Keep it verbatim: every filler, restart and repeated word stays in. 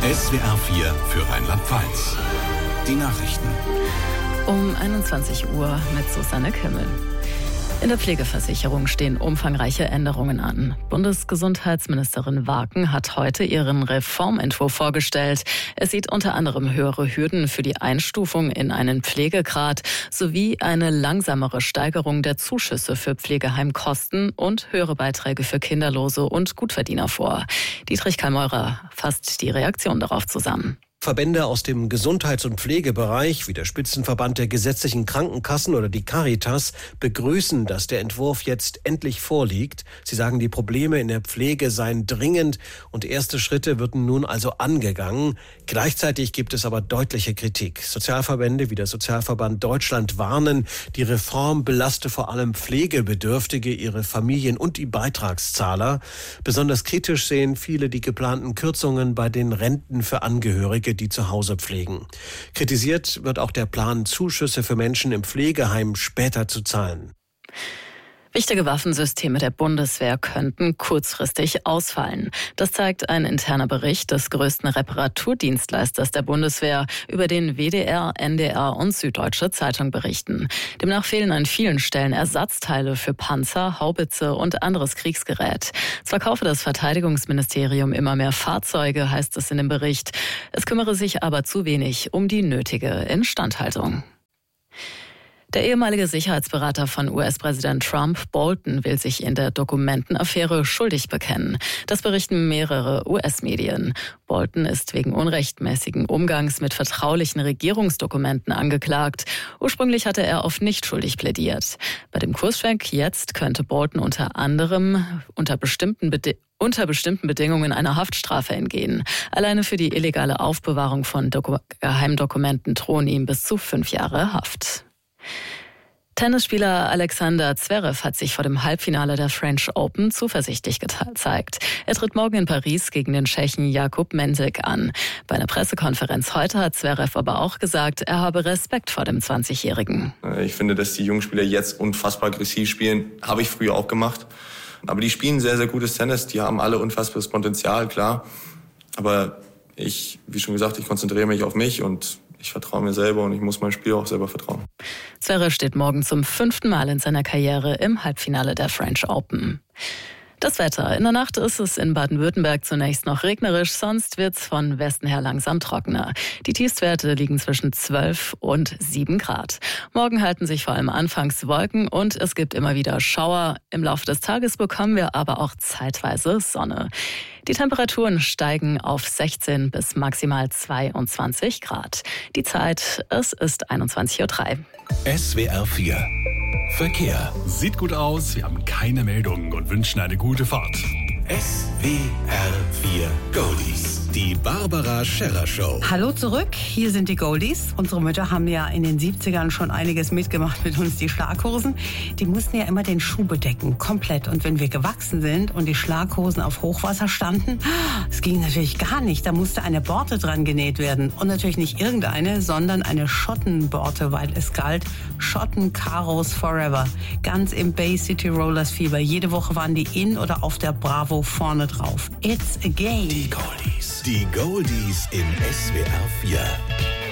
S W R vier für Rheinland-Pfalz. Die Nachrichten. Um einundzwanzig Uhr mit Susanne Kimmel. In der Pflegeversicherung stehen umfangreiche Änderungen an. Bundesgesundheitsministerin Warken hat heute ihren Reformentwurf vorgestellt. Es sieht unter anderem höhere Hürden für die Einstufung in einen Pflegegrad sowie eine langsamere Steigerung der Zuschüsse für Pflegeheimkosten und höhere Beiträge für Kinderlose und Gutverdiener vor. Dietrich Kallmeurer fasst die Reaktion darauf zusammen. Verbände aus dem Gesundheits- und Pflegebereich, wie der Spitzenverband der gesetzlichen Krankenkassen oder die Caritas, begrüßen, dass der Entwurf jetzt endlich vorliegt. Sie sagen, die Probleme in der Pflege seien dringend und erste Schritte würden nun also angegangen. Gleichzeitig gibt es aber deutliche Kritik. Sozialverbände wie der Sozialverband Deutschland warnen, die Reform belaste vor allem Pflegebedürftige, ihre Familien und die Beitragszahler. Besonders kritisch sehen viele die geplanten Kürzungen bei den Renten für Angehörige, die zu Hause pflegen. Kritisiert wird auch der Plan, Zuschüsse für Menschen im Pflegeheim später zu zahlen. Wichtige Waffensysteme der Bundeswehr könnten kurzfristig ausfallen. Das zeigt ein interner Bericht des größten Reparaturdienstleisters der Bundeswehr, über den W D R, N D R und Süddeutsche Zeitung berichten. Demnach fehlen an vielen Stellen Ersatzteile für Panzer, Haubitze und anderes Kriegsgerät. Zwar kaufe das Verteidigungsministerium immer mehr Fahrzeuge, heißt es in dem Bericht. Es kümmere sich aber zu wenig um die nötige Instandhaltung. Der ehemalige Sicherheitsberater von U S-Präsident Trump, Bolton, will sich in der Dokumentenaffäre schuldig bekennen. Das berichten mehrere U S-Medien. Bolton ist wegen unrechtmäßigen Umgangs mit vertraulichen Regierungsdokumenten angeklagt. Ursprünglich hatte er auf nicht schuldig plädiert. Bei dem Kurscheck jetzt könnte Bolton unter anderem unter bestimmten Bedingungen unter bestimmten Bedingungen einer Haftstrafe entgehen. Alleine für die illegale Aufbewahrung von Doku- Geheimdokumenten drohen ihm bis zu fünf Jahre Haft. Tennisspieler Alexander Zverev hat sich vor dem Halbfinale der French Open zuversichtlich gezeigt. Er tritt morgen in Paris gegen den Tschechen Jakub Mensik an. Bei einer Pressekonferenz heute hat Zverev aber auch gesagt, er habe Respekt vor dem zwanzigjährigen. Ich finde, dass die jungen Spieler jetzt unfassbar aggressiv spielen. Habe ich früher auch gemacht. Aber die spielen sehr, sehr gutes Tennis. Die haben alle unfassbares Potenzial, klar. Aber ich, wie schon gesagt, ich konzentriere mich auf mich und ich vertraue mir selber und ich muss meinem Spiel auch selber vertrauen. Zverev steht morgen zum fünften Mal in seiner Karriere im Halbfinale der French Open. Das Wetter. In der Nacht ist es in Baden-Württemberg zunächst noch regnerisch, sonst wird es von Westen her langsam trockener. Die Tiefstwerte liegen zwischen zwölf und sieben Grad. Morgen halten sich vor allem anfangs Wolken und es gibt immer wieder Schauer. Im Laufe des Tages bekommen wir aber auch zeitweise Sonne. Die Temperaturen steigen auf sechzehn bis maximal zweiundzwanzig Grad. Die Zeit, es ist einundzwanzig Uhr drei. S W R vier Verkehr. Sieht gut aus, wir haben keine Meldungen und wünschen eine gute Fahrt. S W R vier Goldies. Die Barbara Scherrer Show. Hallo zurück, hier sind die Goldies. Unsere Mütter haben ja in den siebzigern schon einiges mitgemacht mit uns, die Schlaghosen. Die mussten ja immer den Schuh bedecken, komplett. Und wenn wir gewachsen sind und die Schlaghosen auf Hochwasser standen, es ging natürlich gar nicht. Da musste eine Borte dran genäht werden. Und natürlich nicht irgendeine, sondern eine Schottenborte, weil es galt, Schotten-Karos forever. Ganz im Bay City Rollers Fieber. Jede Woche waren die in oder auf der Bravo vorne drauf. It's a game. Die Goldies. Die Goldies im S W R vier.